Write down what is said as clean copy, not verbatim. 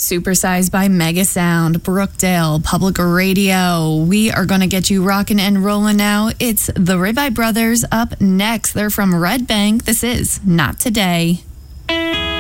Supersized by Mega Sound, Brookdale Public Radio. We are going to get you rocking and rolling now. It's the Ribeye Brothers up next. They're from Red Bank. This is Not Today.